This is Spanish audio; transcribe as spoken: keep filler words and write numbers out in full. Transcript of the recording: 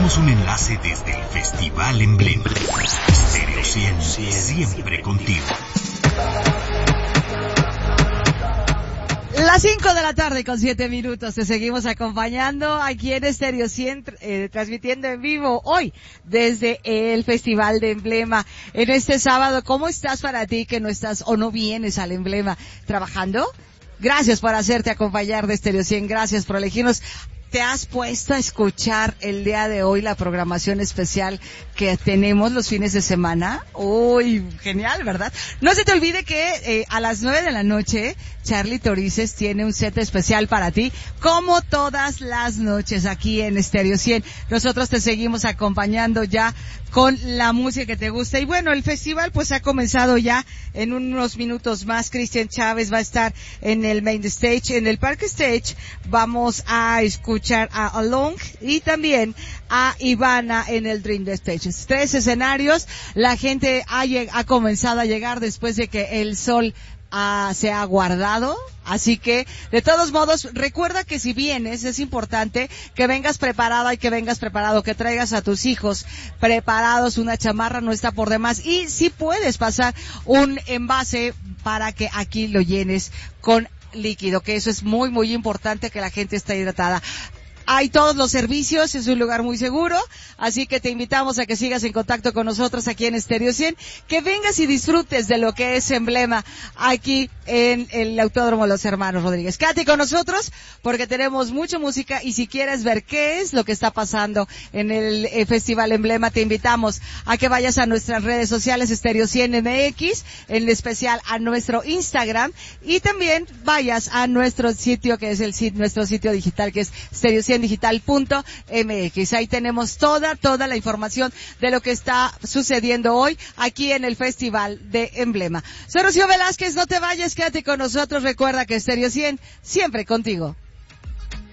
Tenemos un enlace desde el Festival Emblema. Stereo cien, siempre contigo. Las cinco de la tarde con siete minutos, te seguimos acompañando aquí en Stereo cien, eh, transmitiendo en vivo hoy desde el Festival de Emblema. En este sábado, ¿cómo estás para ti que no estás o no vienes al Emblema? ¿Trabajando? Gracias por hacerte acompañar de Stereo cien, gracias por elegirnos. ¿Te has puesto a escuchar el día de hoy la programación especial que tenemos los fines de semana? Uy, genial, ¿verdad? No se te olvide que eh, a las nueve de la noche Charlie Torices tiene un set especial para ti, como todas las noches aquí en Stereo cien. Nosotros te seguimos acompañando ya con la música que te gusta. Y bueno, el festival pues ha comenzado ya en unos minutos más. Cristian Chávez va a estar en el main stage, en el park stage. Vamos a escuchar a Along y también a Ivana en el Dream Stage. Tres escenarios. La gente ha, ha comenzado a llegar después de que el sol Ah, se ha guardado, así que de todos modos recuerda que si vienes es importante que vengas preparada y que vengas preparado, que traigas a tus hijos preparados, una chamarra no está por demás, y si puedes pasar un envase para que aquí lo llenes con líquido, que eso es muy muy importante, que la gente esté hidratada. Hay todos los servicios, es un lugar muy seguro, así que te invitamos a que sigas en contacto con nosotros aquí en Stereo cien, que vengas y disfrutes de lo que es Emblema aquí en el Autódromo Los Hermanos Rodríguez. Quédate con nosotros porque tenemos mucha música, y si quieres ver qué es lo que está pasando en el eh, Festival Emblema, te invitamos a que vayas a nuestras redes sociales, Stereo cien M X, en especial a nuestro Instagram, y también vayas a nuestro sitio, que es el nuestro sitio digital, que es stereo cien digital punto m x. Ahí tenemos toda, toda la información de lo que está sucediendo hoy aquí en el Festival de Emblema. Soy Rocío Velázquez, no te vayas, quédate con nosotros. Recuerda que Stereo cien, siempre contigo.